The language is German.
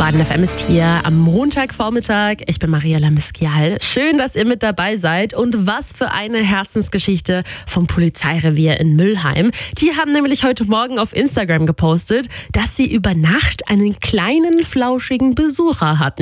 Baden FM ist hier am Montagvormittag. Ich bin Mariella Miskial. Schön, dass ihr mit dabei seid. Und was für eine Herzensgeschichte vom Polizeirevier in Mülheim. Die haben nämlich heute Morgen auf Instagram gepostet, dass sie über Nacht einen kleinen, flauschigen Besucher hatten.